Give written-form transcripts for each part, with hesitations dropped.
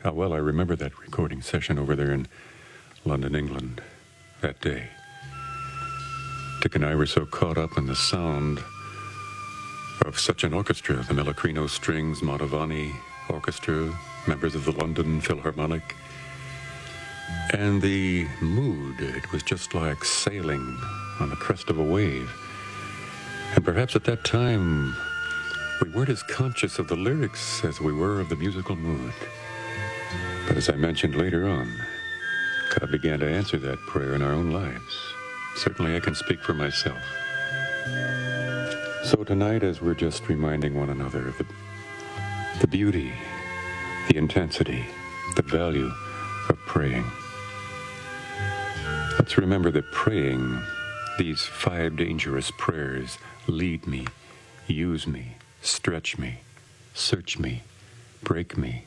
How well I remember that recording session over there in London, England, that day. Dick and I were so caught up in the sound of such an orchestra, the Melachrino Strings, Mantovani Orchestra, members of the London Philharmonic, and the mood. It was just like sailing on the crest of a wave. And perhaps at that time, we weren't as conscious of the lyrics as we were of the musical mood. But as I mentioned later on, God began to answer that prayer in our own lives. Certainly I can speak for myself. So tonight, as we're just reminding one another of the beauty, the intensity, the value of praying, let's remember that praying, these 5 dangerous prayers, lead me, use me, stretch me, search me, break me,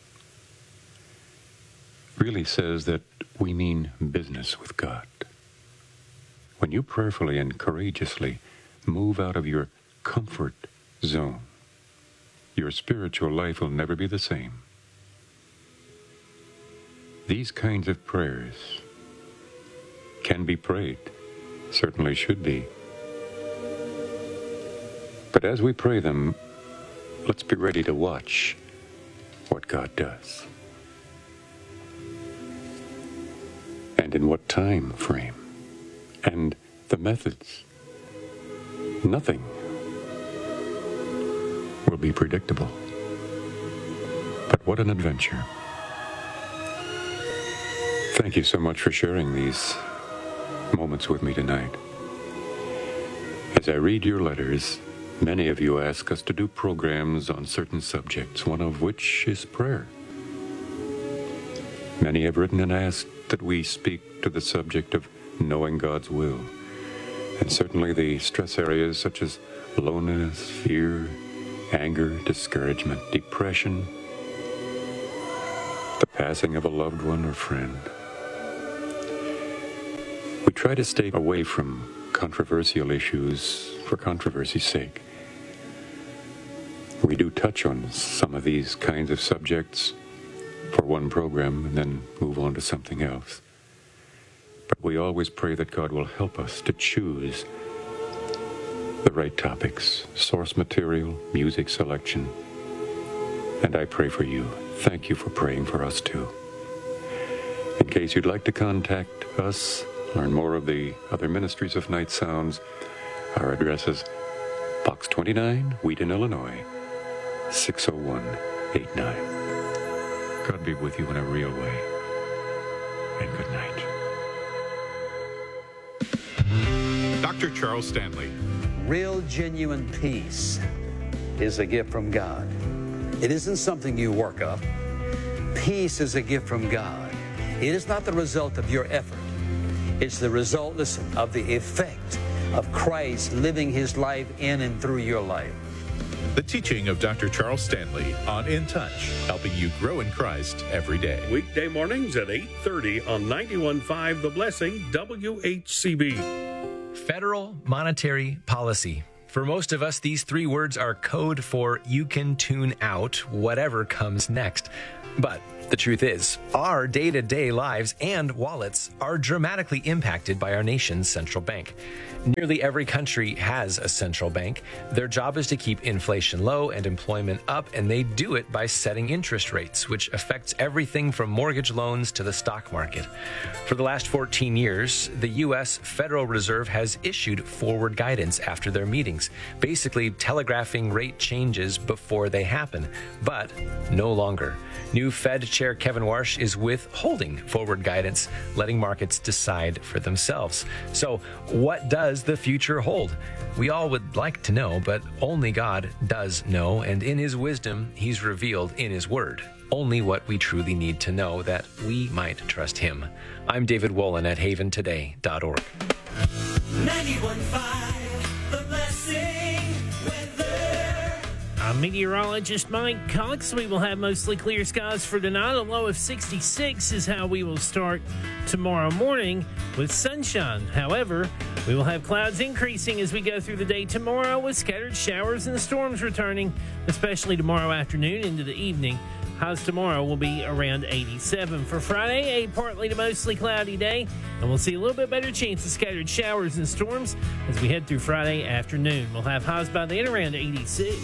really says that we mean business with God. When you prayerfully and courageously move out of your comfort zone, your spiritual life will never be the same. These kinds of prayers can be prayed, certainly should be. But as we pray them, let's be ready to watch what God does. And in what time frame. And the methods. Nothing will be predictable. But what an adventure. Thank you so much for sharing these moments with me tonight. As I read your letters, many of you ask us to do programs on certain subjects, one of which is prayer. Many have written and asked that we speak to the subject of knowing God's will, and certainly the stress areas such as loneliness, fear, anger, discouragement, depression, the passing of a loved one or friend. We try to stay away from controversial issues for controversy's sake. We do touch on some of these kinds of subjects for one program and then move on to something else. But we always pray that God will help us to choose the right topics, source material, music selection. And I pray for you. Thank you for praying for us too. In case you'd like to contact us, learn more of the other ministries of Night Sounds, our address is Box 29, Wheaton, Illinois, 60189. God be with you in a real way. And good night. Dr. Charles Stanley. Real, genuine peace is a gift from God. It isn't something you work up. Peace is a gift from God. It is not the result of your effort. It's the result, listen, of the effect of Christ living his life in and through your life. The teaching of Dr. Charles Stanley on In Touch, helping you grow in Christ every day. Weekday mornings at 8:30 on 91.5 The Blessing, WHCB. Federal monetary policy. For most of us, these 3 words are code for you can tune out whatever comes next. But the truth is, our day-to-day lives and wallets are dramatically impacted by our nation's central bank. Nearly every country has a central bank. Their job is to keep inflation low and employment up, and they do it by setting interest rates, which affects everything from mortgage loans to the stock market. For the last 14 years, the U.S. Federal Reserve has issued forward guidance after their meetings, basically telegraphing rate changes before they happen, but no longer. New Fed Chair Kevin Warsh is withholding forward guidance, letting markets decide for themselves. So, what does the future hold? We all would like to know, but only God does know, and in his wisdom, he's revealed in his word only what we truly need to know that we might trust him. I'm David Wolin at haventoday.org. 91.5 The Blessing weather. I'm meteorologist Mike Cox. We will have mostly clear skies for tonight. A low of 66 is how we will start tomorrow morning with sunshine. However, we will have clouds increasing as we go through the day tomorrow with scattered showers and storms returning, especially tomorrow afternoon into the evening. Highs tomorrow will be around 87. For Friday, a partly to mostly cloudy day, and we'll see a little bit better chance of scattered showers and storms as we head through Friday afternoon. We'll have highs by then around 86.